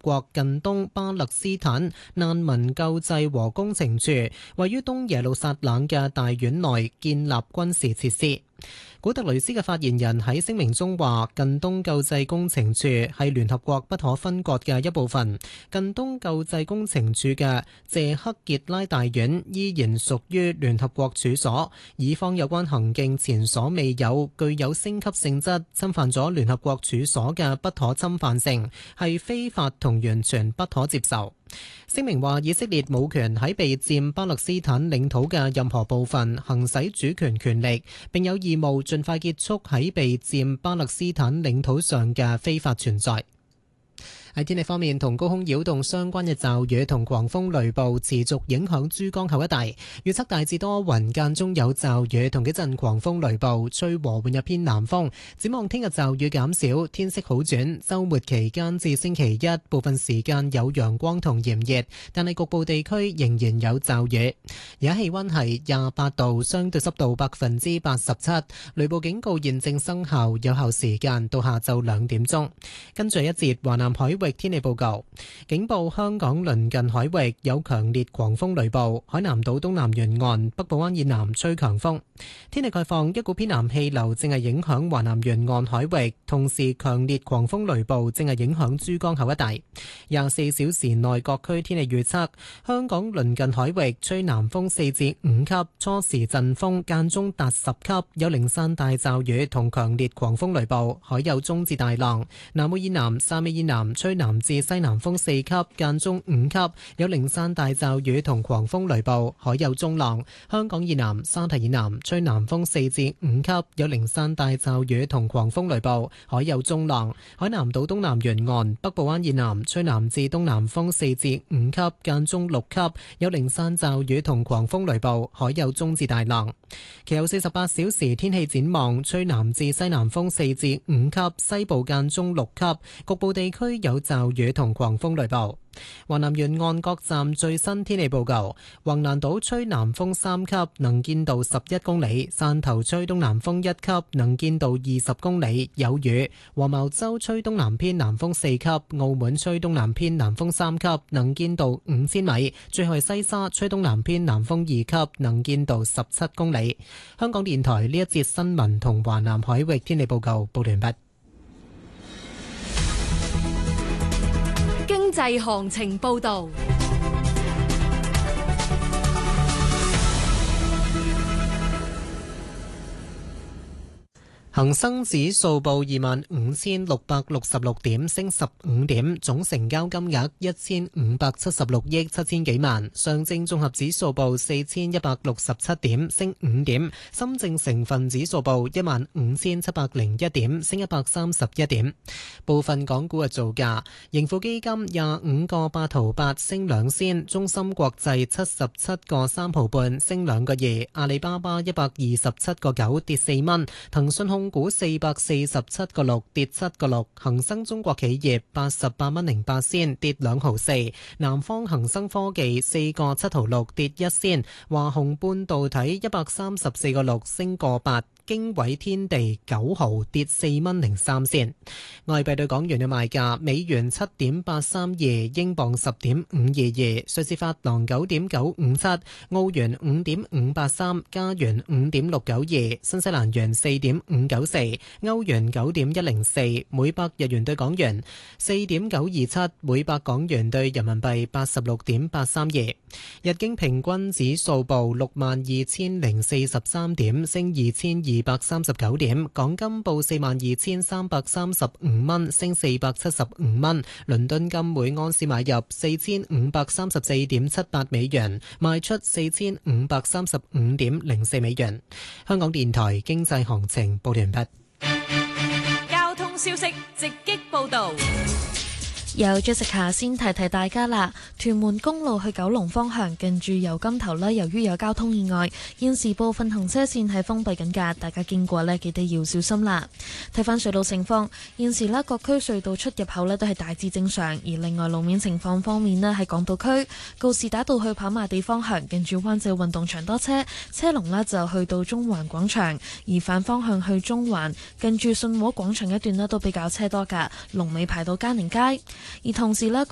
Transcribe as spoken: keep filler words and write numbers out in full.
國近東巴勒斯坦難民救濟和工程處位於東耶路撒冷嘅大院內建立軍事設施。古特雷斯嘅發言人喺聲明中話，近東救濟工程處係聯合國不可分割嘅一部分。近東救濟工程處嘅謝克傑拉大院依然屬於聯合國處所，以方有關行徑前所未有，具有升級性質，侵犯咗聯合國處所嘅不可侵犯性，係非法同完全不可接受。聲明話，以色列冇權喺被佔巴勒斯坦領土嘅任何部分行使主權權力，並有義務盡快結束喺被佔巴勒斯坦領土上嘅非法存在。喺天氣方面，同高空擾動相關嘅驟雨同狂風雷暴持續影響珠江口一帶，預測大致多雲，間中有驟雨同幾陣狂風雷暴，吹和緩入偏南風。展望聽日驟雨減少，天色好轉，週末期間至星期一部分時間有陽光同炎熱，但係局部地區仍然有驟雨。而家氣溫係廿八度，相對濕度百分之八十七，雷暴警告現正生效，有效時間到下晝兩點鐘。跟住一節華南海域天氣報告，警報香港鄰近海域有強烈狂風雷暴，海南島東南沿岸、北部灣以南吹強風。天氣概況，一股偏南氣流正係影響華南沿岸海域，同時強烈狂風雷暴正係影響珠江口一帶。廿四小時內各區天氣預測，香港鄰近海域吹南風四至五級，初時陣風間中達十級，有零散大驟雨同強烈狂風雷暴，海有中至大浪。南澳以南、汕尾以南吹南至西南風四級，間中五級，有零散大驟雨同狂風雷暴，海有中浪。香港以南、沙堤以南吹南風四至五級，有零散大驟雨同狂風雷暴，海有中浪。海南島東南沿岸、北部灣以南吹南至東南風四至五級，間中六級，有零散驟雨同狂風雷暴，海有中至大浪。其後四十八小時天氣展望，吹南至西南風四至五級，西部間中六級，局部地區有驟雨同狂風雷暴。華南沿岸各站最新天氣報告：橫瀾島吹南風三級，能見度十一公里；汕頭吹東南風一級，能見度二十公里，有雨；黃茅洲吹東南偏南風四級；澳門吹東南偏南風三級，能見度五千米；最後係西沙吹東南偏南風二級，能見度十七公里。香港電台呢一節新聞同華南海域天氣報告報完畢。 經濟行情報道。 恒生指數報二萬五千六百六十六點，升十五點，總成交金額一千五百七十六億七千幾萬。上證綜合指數報四千一百六十七點，升五點。深證成分指數報一萬五千七百零一點，升一百三十一點。部分港股嘅造價：盈富基金廿五個八毫八，升兩仙；中芯國際七十七個三毫半，升兩個二；阿里巴巴一百二十七個九，跌四蚊；騰訊控股四百四十七個六，跌七個六；恒生中國企業八十八蚊零八仙，跌兩毫四；南方恒生科技四個七毫六，跌一仙；華虹半導體一百三十四個六，升個八。經緯天地九毫，跌四蚊零三仙。外幣對港元嘅賣價：美元七點八三二，英鎊十點五二二，瑞士法郎九點九五七，澳元五點五八三，加元五點六九二，新西蘭元四點五九四，歐元九點一零四，每百日元對港元四點九二七，每百港元對人民幣八十六點八三二。日經平均指數報六萬二千零四十三點，升二千二百三十九點。港金報四萬二千三百三十五蚊，升四百七十五蚊。倫敦金每盎司買入四千五百三十四點七八美元，賣出四千五百三十五點零四美元。香港電台經濟行情報完畢。 交通消息直擊報道。 有 Jessica 先提提大家啦，屯門公路去九龍方向近住油柑頭呢，由於有交通意外，現時部分行車線係封閉緊㗎，大家經過呢，記得要小心啦。睇返隧道情況，現時呢各區隧道出入口呢都係大致正常，而另外路面情況方面呢，喺港島區告士打道去跑馬地方向近住灣仔運動場多車，車龍呢就去到中環廣場，而反方向去中環近住信和廣場一段呢都比較車多㗎，龍尾排到嘉寧街。而同時呢